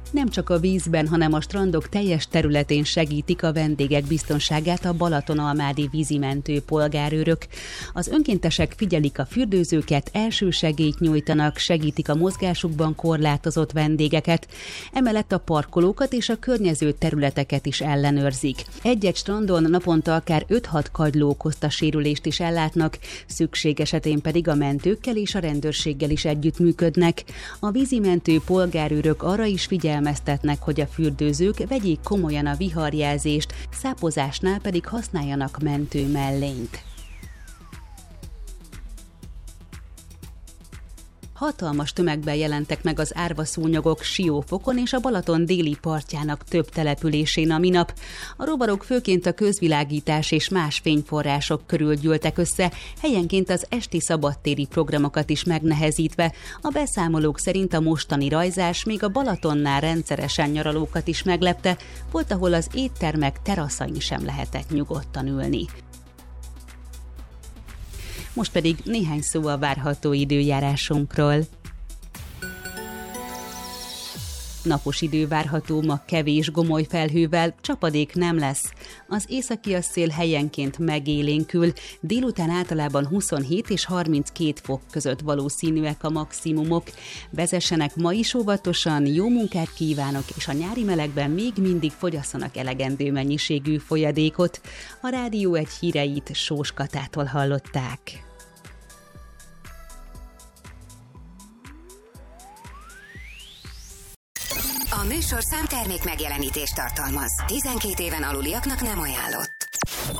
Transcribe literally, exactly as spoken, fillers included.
Nem csak a vízben, hanem a strandok teljes területén segítik a vendégek biztonságát a Balatonalmádi vízimentő polgárőrök. Az önkéntesek figyelik a fürdőzőket, elsősegélyt nyújtanak, segítik a mozgásukban korlátozott vendégeket. Emellett a parkolókat és a környező területeket is ellenőrzik. Egy-egy strandon naponta akár öt-hat kagyló okozta sérülést is ellátnak, szükség esetén pedig a mentőkkel és a rendőrséggel is együttműködnek. A vízimentő polgárőrök arra is figyelmeztetnek, hogy a fürdőzők vegyék komolyan a viharjelzést, szápozásnál pedig használjanak mentő mellényt. Hatalmas tömegben jelentek meg az árvaszúnyogok Siófokon és a Balaton déli partjának több településén a minap. A rovarok főként a közvilágítás és más fényforrások körül gyűltek össze, helyenként az esti szabadtéri programokat is megnehezítve. A beszámolók szerint a mostani rajzás még a Balatonnál rendszeresen nyaralókat is meglepte, volt, ahol az éttermek teraszain sem lehetett nyugodtan ülni. Most pedig néhány szó a várható időjárásunkról. Napos idő várható, ma kevés gomoly felhővel, csapadék nem lesz. Az északi szél helyenként megélénkül, délután általában huszonhét és harminckét fok között valószínűek a maximumok. Vezessenek ma is óvatosan, jó munkát kívánok, és a nyári melegben még mindig fogyasszanak elegendő mennyiségű folyadékot. A rádió egy híreit Sós Katától hallották. A műsor számtermék megjelenítést tartalmaz. tizenkét éven aluliaknak nem ajánlott.